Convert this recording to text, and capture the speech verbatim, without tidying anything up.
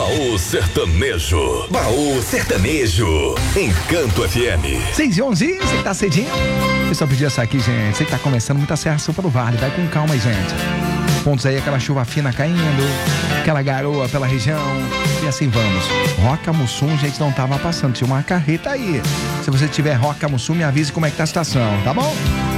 Baú Sertanejo. Baú Sertanejo. Encanto F M. seis e onze, você que tá cedinho. Eu só pedi essa aqui, gente. Você que tá começando muita serração pelo vale. Vai com calma aí, gente. Pontos aí, aquela chuva fina caindo, aquela garoa pela região. E assim vamos. Roca Mussum, gente, não tava passando. Tinha uma carreta aí. Se você tiver Roca Mussum, me avise como é que tá a situação, tá bom?